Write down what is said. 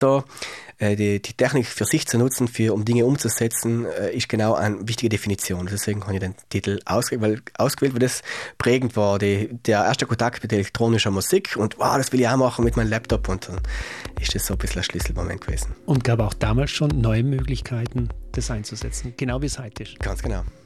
da. Die Technik für sich zu nutzen, um Dinge umzusetzen, ist genau eine wichtige Definition. Deswegen habe ich den Titel ausgewählt, weil das prägend war. Der erste Kontakt mit elektronischer Musik und wow, das will ich auch machen mit meinem Laptop, und dann ist das so ein bisschen ein Schlüsselmoment gewesen. Und gab auch damals schon neue Möglichkeiten, das einzusetzen, genau wie es heute ist. Ganz genau.